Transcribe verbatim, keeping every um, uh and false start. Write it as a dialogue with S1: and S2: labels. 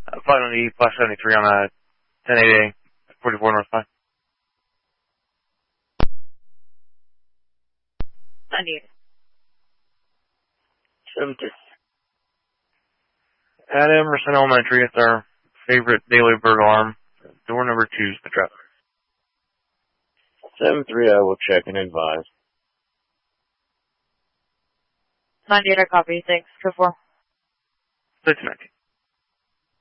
S1: Uh, flight on E, flash seventy-three on a ten eight A, forty-four North five.
S2: ninety-eight.
S3: seven three.
S1: At Emerson Elementary, it's our favorite daily bird alarm. Door number two is the trap.
S3: seven three, I will check and advise.
S2: ninety-eight, I copy. Thanks. Go four.
S1: six nineteen.